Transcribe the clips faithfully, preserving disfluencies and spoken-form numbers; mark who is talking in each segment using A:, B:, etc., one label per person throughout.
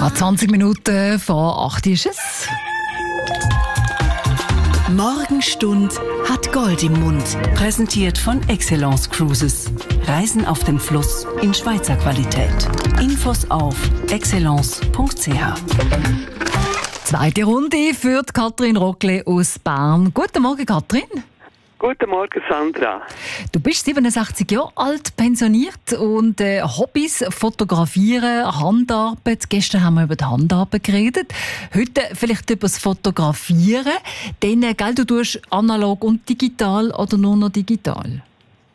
A: Gerade zwanzig Minuten vor acht ist es.
B: Morgenstund hat Gold im Mund. Präsentiert von Excellence Cruises. Reisen auf dem Fluss in Schweizer Qualität. Infos auf excellence punkt c h.
A: Zweite Runde führt Katrin Rockle aus Bern. Guten Morgen, Katrin.
C: Guten Morgen, Sandra.
A: Du bist siebenundsechzig Jahre alt, pensioniert und äh, Hobbys, Fotografieren, Handarbeit. Gestern haben wir über die Handarbeit geredet. Heute vielleicht über das Fotografieren. Dann, äh, gell, du tust analog und digital oder nur noch digital?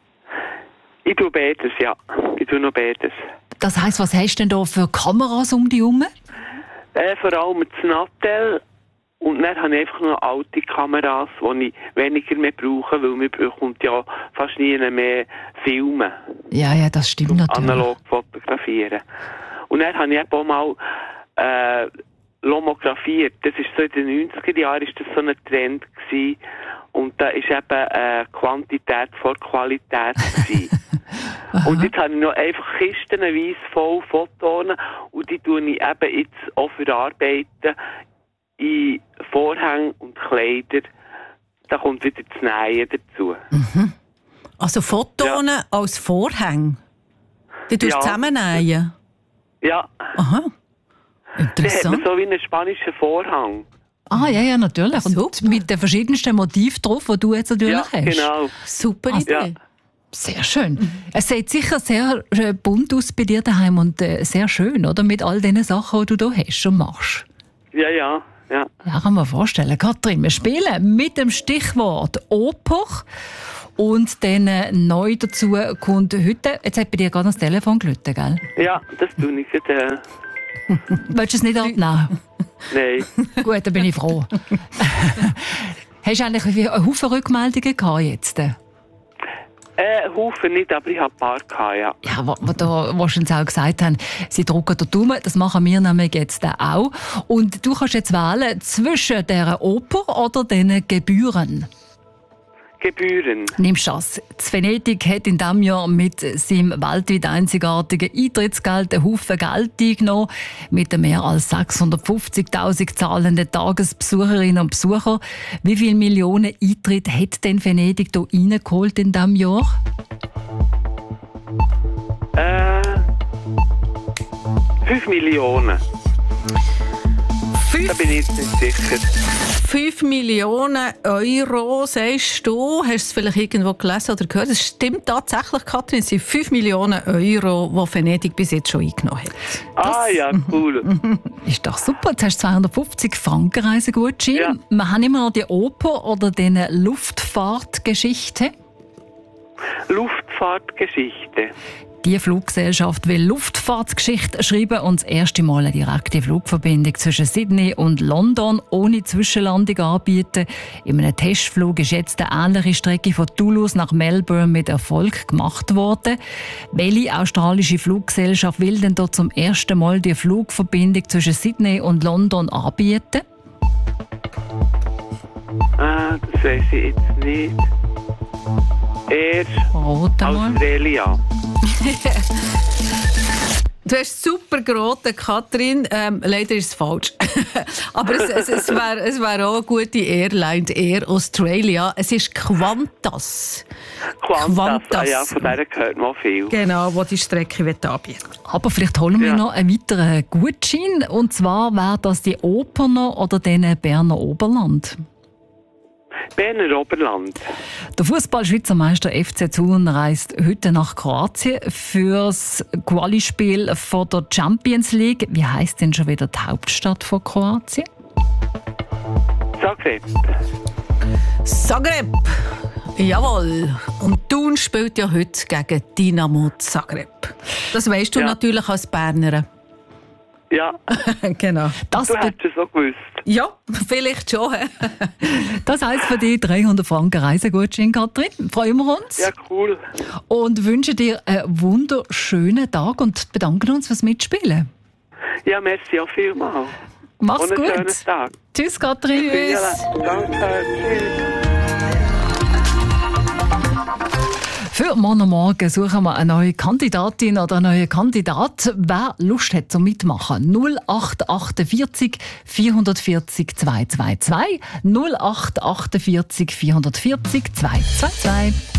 C: Ich tue beides, ja. Ich tue noch beides.
A: Das heisst, was hast du denn da für Kameras um dich herum?
C: Äh, vor allem das Nattel. Und dann habe ich einfach noch alte Kameras, die ich weniger mehr brauche, weil man bekommt ja fast nie mehr Filme.
A: Ja, ja, das stimmt natürlich.
C: Analog fotografieren. Und dann habe ich eben auch mal äh, lomografiert. Das ist so in den neunziger Jahren ist das so ein Trend gewesen. Und da ist eben äh, Quantität vor Qualität gewesen. Und jetzt habe ich noch einfach kistenweise voll Fotos und die tue ich eben jetzt auch verarbeiten in Vorhänge und Kleider. Da kommt wieder das Nähen dazu.
D: Mhm. Also Fotos ja. als Vorhänge? Die tust du ja. zusammennähen?
C: Ja.
D: Aha. Interessant.
C: Da hat man so wie einen spanischen Vorhang.
A: Ah, ja, ja, natürlich. Und
D: Super.
A: mit den verschiedensten Motiven drauf, die du jetzt natürlich
C: ja,
A: hast.
C: Genau.
D: Super Idee.
C: Ja.
A: Sehr schön. Mhm. Es sieht sicher sehr äh, bunt aus bei dir daheim und äh, sehr schön, oder? Mit all den Sachen, die du da hast und machst.
C: Ja, ja. Ja.
A: Ja, kann man vorstellen. Katrin, wir spielen mit dem Stichwort Oper. Und dann äh, neu dazu kommt heute, jetzt hat bei dir gerade das Telefon geläutet, gell?
C: Ja, das tue ich jetzt. Äh.
A: Willst du es nicht abnehmen?
C: Nein.
A: Gut, dann bin ich froh. Hast du eigentlich einen Haufen Rückmeldungen gehabt jetzt?
C: Äh, Haufen nicht, aber ich habe ein paar gehabt, ja.
A: Ja, was wir da was uns auch gesagt haben, sie drücken den Daumen, das machen wir nämlich jetzt auch. Und du kannst jetzt wählen zwischen dieser Oper oder den Gebühren.
C: Gebühren.
A: Nimmst du das? Das Venedig hat in diesem Jahr mit seinem weltweit einzigartigen Eintrittsgeld einen Haufen Geld eingenommen. Mit den mehr als sechshundertfünfzigtausend zahlenden Tagesbesucherinnen und Besuchern. Wie viele Millionen Eintritte hat denn Venedig hier reingeholt in diesem Jahr?
C: Äh, fünf Millionen.
D: Fünf,
C: da bin ich jetzt nicht sicher.
D: fünf Millionen Euro, sagst du. Hast du es vielleicht irgendwo gelesen oder gehört? Es stimmt tatsächlich, Katrin. Es sind fünf Millionen Euro, die Venedig bis jetzt schon eingenommen hat.
C: Das ah ja, cool.
A: Ist doch super. Jetzt hast du zweihundertfünfzig Franken Reisegutschein. Ja. Wir haben immer noch die Oper oder die Luftfahrtgeschichte.
C: Luftfahrtgeschichte.
A: Die Fluggesellschaft will Luftfahrtgeschichte schreiben und das erste Mal eine direkte Flugverbindung zwischen Sydney und London ohne Zwischenlandung anbieten. In einem Testflug ist jetzt eine ähnliche Strecke von Toulouse nach Melbourne mit Erfolg gemacht worden. Welche australische Fluggesellschaft will denn dort zum ersten Mal die Flugverbindung zwischen Sydney und London anbieten?
C: Ah, das weiss ich jetzt nicht. Er Australia.
D: Du hast super geraten, Katrin. Ähm, leider ist es falsch. Aber es, es, es wäre es wär auch eine gute Airline, Air Australia. Es ist Qantas.
C: Qantas, Qantas. Ah ja, von der gehört man viel.
D: Genau, wo die Strecke anbieten.
A: Aber vielleicht holen wir ja. noch einen weiteren Gutschein. Und zwar wäre das die Operner oder den Berner Oberland.
C: Berner Oberland.
A: Der Fußball-Schweizer Meister F C Thun reist heute nach Kroatien fürs Quali-Spiel von der Champions League. Wie heisst denn schon wieder die Hauptstadt von Kroatien?
C: Zagreb.
D: Zagreb. Jawohl. Und Thun spielt ja heute gegen Dinamo Zagreb. Das weisst du ja. natürlich als Bernerin.
C: Ja.
D: Genau.
C: Das du hättest es auch gewusst.
D: Ja, vielleicht schon.
A: Das heisst für dich dreihundert Franken Reisegutschein, Katrin. Freuen wir uns.
C: Ja, cool.
A: Und wünschen dir einen wunderschönen Tag und bedanken uns fürs Mitspielen.
C: Ja, merci auch vielmals.
A: Mach's
C: und einen
A: gut.
C: Schönen Tag.
A: Tschüss, Katrin.
C: Tschüss. Danke. Tschüss.
A: Für morgen und morgen suchen wir eine neue Kandidatin oder einen neuen Kandidat. Wer Lust hat zum Mitmachen? null acht achtundvierzig vierhundertvierzig zweihundertzweiundzwanzig null acht achtundvierzig vierhundertvierzig zweihundertzweiundzwanzig.